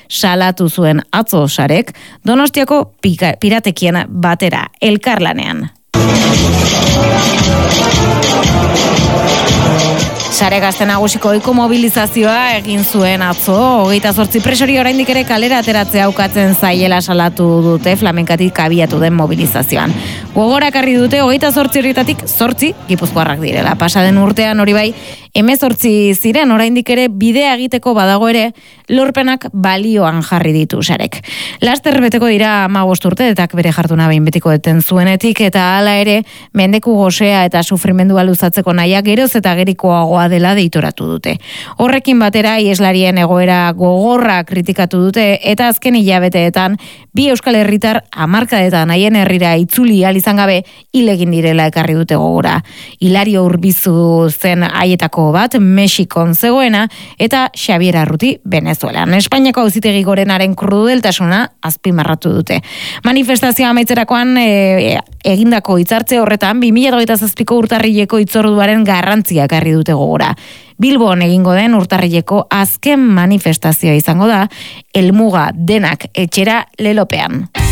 salatu zuen atzo sarek, Donostiako piratekien batera elkarlanean. Sare Gazte Nagusiko ohiko mobilizazioa egin zuen atzo, 28 presori oraindik ere kalera ateratzea ukatzen zaiela salatu dute flamenkatik abiatu den mobilizazioan. Gogorakarri dute 28 herrietatik 8 gipuzkoarrak direla. Pasaden urtean hori bai 18 ziren, oraindik ere bidea egiteko badago ere lorpenak balioan jarri ditu sarek. Laster beteko dira 15 urteetak bere jarduna behin betiko eten zuenetik, eta hala ere mendeku gosea eta sufrimendua luzatzeko naia geroz eta gerikoagoa dela deitoratu dute. Horrekin batera ieslarien egoera gogorra kritikatu dute, eta azken hilabeteetan bi euskal herritar hamarkadetan haien herrira itzuli ahal izan gabe hil egin direla ekarri dute gogora. Hilario Urbizu zen haietako bat Mexikon zegoena, eta Xabier Arruti Venezuelan. Espainiako auzitegi gorenaren krudeltasuna azpimarratu dute. Manifestazioa amaitzerakoan egindako hitzartze horretan 2027ko urtarrileko hitzorduaren garrantzia ekarri dute gogora. Bilbon egingo den urtarrileko azken manifestazioa izango da, helmuga denak etxera lelopean.